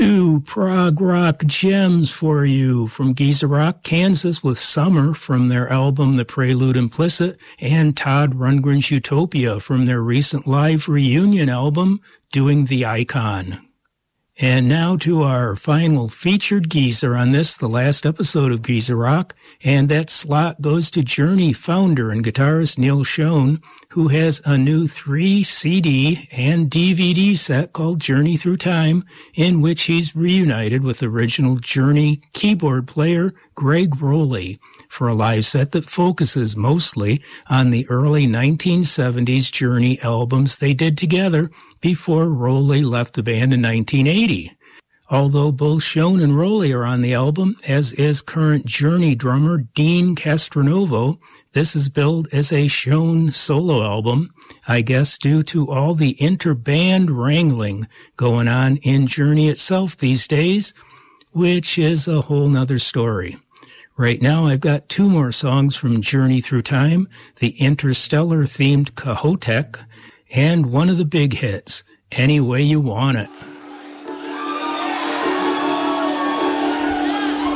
Two prog rock gems for you from Geezer Rock, Kansas with Summer from their album The Prelude Implicit, and Todd Rundgren's Utopia from their recent live reunion album, Doing the Icon. And now to our final featured geezer on this, the last episode of Geezer Rock, and that slot goes to Journey founder and guitarist Neal Schon, who has a new 3 CD and DVD set called Journey Through Time, in which he's reunited with original Journey keyboard player Gregg Rolie for a live set that focuses mostly on the early 1970s Journey albums they did together before Rolie left the band in 1980. Although both Schon and Rolie are on the album, as is current Journey drummer Dean Castronovo, this is billed as a Schon solo album, I guess due to all the inter-band wrangling going on in Journey itself these days, which is a whole nother story. Right now, I've got 2 more songs from Journey Through Time, the Interstellar-themed Cahotek, and one of the big hits, Any Way You Want It.